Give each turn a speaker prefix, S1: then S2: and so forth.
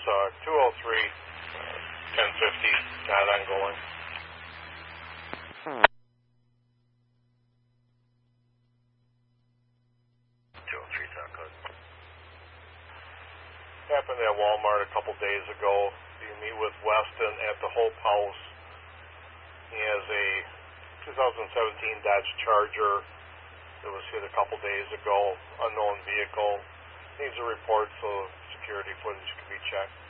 S1: 203, 1050, not ongoing. Happened at Walmart a couple days ago. You meet with Weston at the Hope House. He has a 2017 Dodge Charger that was hit a couple days ago. Unknown vehicle. Needs a report so security footage can be checked.